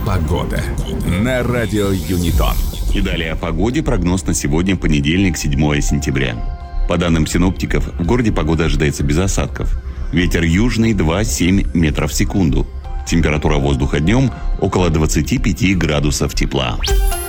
Погода на радио Юнитон. И далее о погоде. Прогноз на сегодня, понедельник, 7 сентября. По данным синоптиков, в городе погода ожидается без осадков. Ветер южный 2,7 метров в секунду. Температура воздуха днем около 25 градусов тепла.